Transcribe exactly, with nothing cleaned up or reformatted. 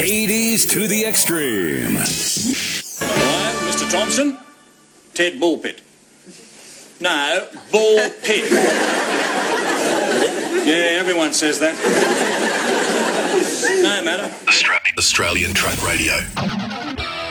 eighties to the extreme. Hello, Mister Thompson? Ted Bullpit. No, Ball Pit. Yeah, everyone says that. No matter. Australian Truck Radio.